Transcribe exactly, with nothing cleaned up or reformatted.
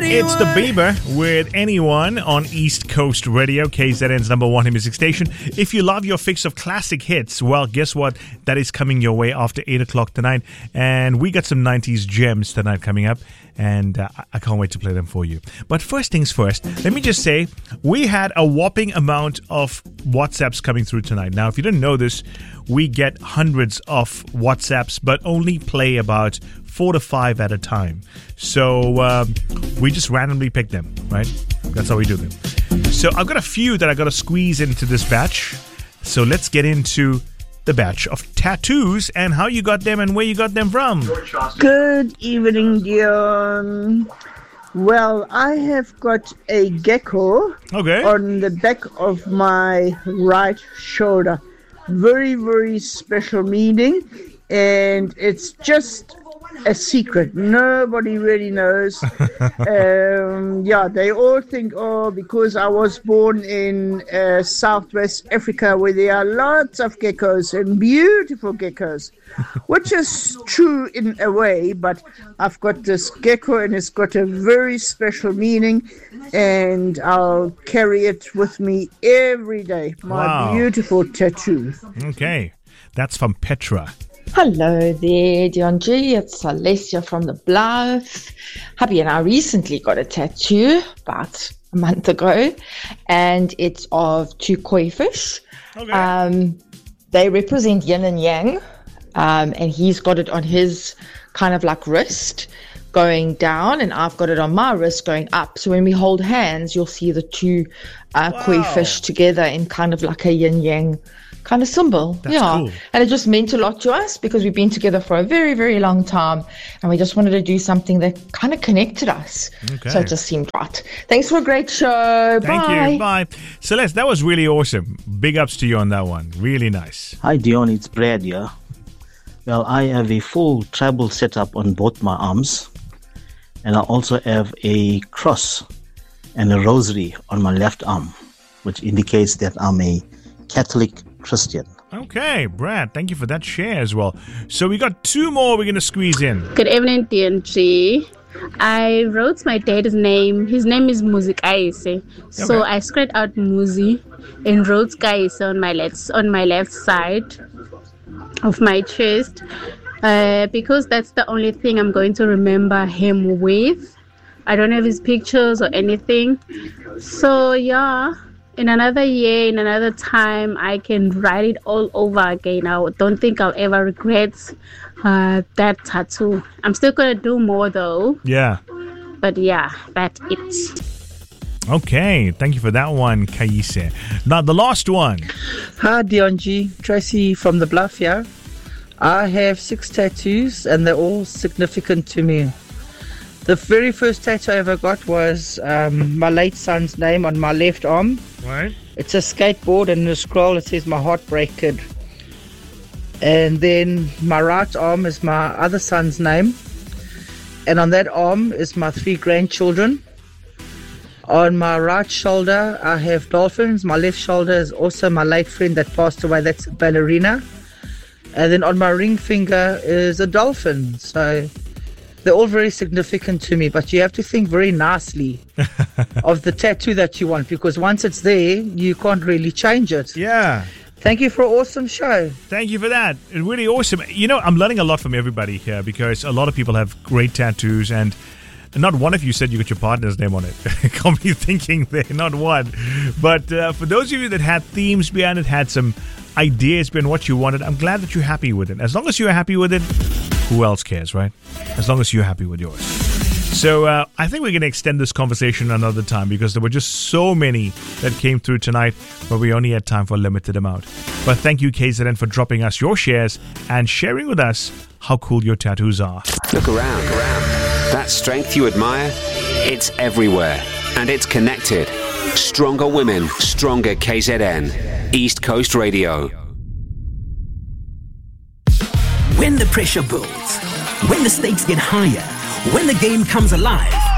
It's the Bieber with Anyone on East Coast Radio, K Z N's number one music station. If you love your fix of classic hits, well, guess what? That is coming your way after eight o'clock tonight. And we got some nineties gems tonight coming up. And uh, I can't wait to play them for you. But first things first, let me just say, we had a whopping amount of WhatsApps coming through tonight. Now, if you didn't know this, we get hundreds of WhatsApps, but only play about four to five at a time. So um, we just randomly pick them, right? That's how we do them. So I've got a few that I got to squeeze into this batch. So let's get into the batch of tattoos and how you got them and where you got them from. Good evening, Dion. Well, I have got a gecko okay. on the back of my right shoulder. Very, very special meaning, and it's just a secret. Nobody really knows. um, yeah, they all think, oh, because I was born in uh, Southwest Africa where there are lots of geckos and beautiful geckos, which is true in a way, but I've got this gecko and it's got a very special meaning, and I'll carry it with me every day. My wow. beautiful tattoo. Okay, that's from Petra. Hello there, Dion G. It's Alessia from the Bluff. Hubby and I recently got a tattoo about a month ago, and it's of two koi fish. Okay. Um, they represent yin and yang, um, and he's got it on his kind of like wrist going down, and I've got it on my wrist going up. So when we hold hands, you'll see the two uh, wow. koi fish together in kind of like a yin yang kind of symbol. That's yeah cool. And it just meant a lot to us because we've been together for a very, very long time, and we just wanted to do something that kind of connected us. Okay. So it just seemed right. Thanks for a great show. Thank Bye. you. Bye. Celeste, that was really awesome. Big ups to you on that one. Really nice. Hi Dion, it's Brad here. Well, I have a full tribal setup on both my arms, and I also have a cross and a rosary on my left arm, which indicates that I'm a Catholic Christian. Okay, Brad, thank you for that share as well. So we got two more we're going to squeeze in. Good evening, D N G. I wrote my dad's name. His name is Muzi Kaise. So Okay. I spread out Muzi and wrote Kaise on my left on my left side of my chest. Uh, because that's the only thing I'm going to remember him with. I don't have his pictures or anything. So yeah. In another year, in another time, I can write it all over again. I don't think I'll ever regret uh, that tattoo. I'm still going to do more though. Yeah. But yeah, that's it. Okay, thank you for that one, Kaise. Now, the last one. Hi, Dion G. Tracy from the Bluff here. I have six tattoos, and they're all significant to me. The very first tattoo I ever got was um, my late son's name on my left arm. Right. It's a skateboard, and in the scroll it says "My Heartbreak Kid." And then my right arm is my other son's name, and on that arm is my three grandchildren. On my right shoulder I have dolphins. My left shoulder is also my late friend that passed away. That's a ballerina. And then on my ring finger is a dolphin. So they're all very significant to me, but you have to think very nicely of the tattoo that you want, because once it's there, you can't really change it. Yeah. Thank you for an awesome show. Thank you for that. It's really awesome. You know, I'm learning a lot from everybody here because a lot of people have great tattoos, and not one of you said you got your partner's name on it. Can't be thinking there, not one. But uh, for those of you that had themes behind it, had some ideas behind what you wanted, I'm glad that you're happy with it. As long as you're happy with it, who else cares, right? As long as you're happy with yours. So uh, I think we're going to extend this conversation another time because there were just so many that came through tonight, but we only had time for a limited amount. But thank you, K Z N, for dropping us your shares and sharing with us how cool your tattoos are. Look around. Look around. That strength you admire, it's everywhere. And it's connected. Stronger women, stronger K Z N. East Coast Radio. When the pressure builds, when the stakes get higher, when the game comes alive,